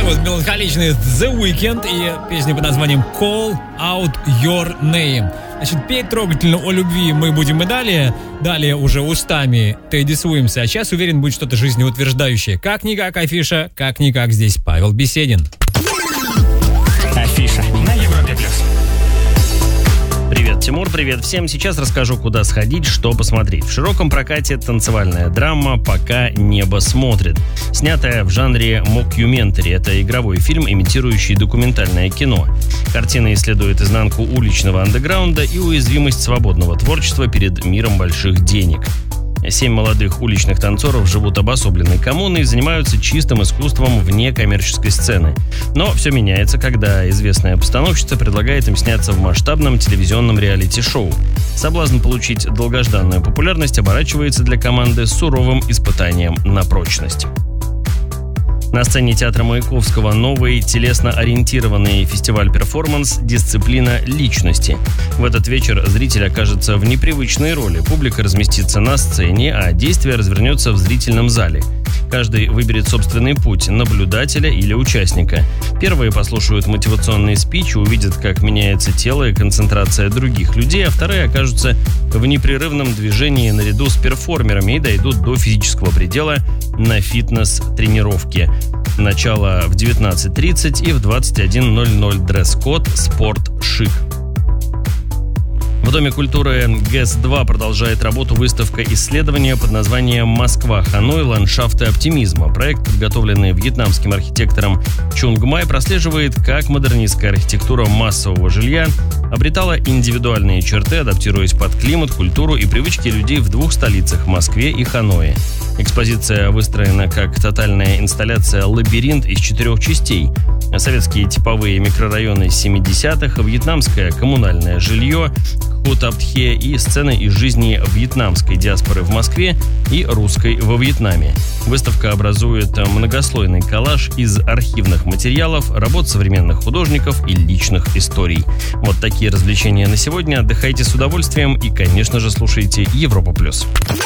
вот меланхоличный The Weeknd и песня под названием Call Out Your Name. Значит, петь трогательно о любви мы будем и далее уже устами Тедди Суимса. А сейчас, уверен, будет что-то жизнеутверждающее. Как-никак афиша, как-никак здесь Павел Беседин. Афиша на Европе+. Привет, Тимур, привет всем. Сейчас расскажу, куда сходить, что посмотреть. В широком прокате танцевальная драма «Пока небо смотрит», снятая в жанре мокюментари. Это игровой фильм, имитирующий документальное кино. Картина исследует изнанку уличного андеграунда и уязвимость свободного творчества перед миром больших денег. 7 молодых уличных танцоров живут обособленной коммуной и занимаются чистым искусством вне коммерческой сцены. Но все меняется, когда известная постановщица предлагает им сняться в масштабном телевизионном реалити-шоу. Соблазн получить долгожданную популярность оборачивается для команды суровым испытанием на прочность. На сцене театра Маяковского новый телесно-ориентированный фестиваль-перформанс «Дисциплина личности». В этот вечер зритель окажется в непривычной роли. Публика разместится на сцене, а действие развернется в зрительном зале. Каждый выберет собственный путь – наблюдателя или участника. Первые послушают мотивационные спичи, увидят, как меняется тело и концентрация других людей, а вторые окажутся в непрерывном движении наряду с перформерами и дойдут до физического предела на фитнес-тренировке. Начало в 19:30 и в 21:00 дресс-код «Спорт-шик». В Доме культуры ГЭС-2 продолжает работу выставка исследования под названием «Москва, Ханой. Ландшафты оптимизма». Проект, подготовленный вьетнамским архитектором Чунг Май, прослеживает, как модернистская архитектура массового жилья обретала индивидуальные черты, адаптируясь под климат, культуру и привычки людей в двух столицах – Москве и Ханое. Экспозиция выстроена как тотальная инсталляция «Лабиринт» из 4 частей. Советские типовые микрорайоны 70-х, вьетнамское коммунальное жилье, Хутаптхе и сцены из жизни вьетнамской диаспоры в Москве и русской во Вьетнаме. Выставка образует многослойный коллаж из архивных материалов, работ современных художников и личных историй. Вот такие развлечения на сегодня. Отдыхайте с удовольствием и, конечно же, слушайте Европа+.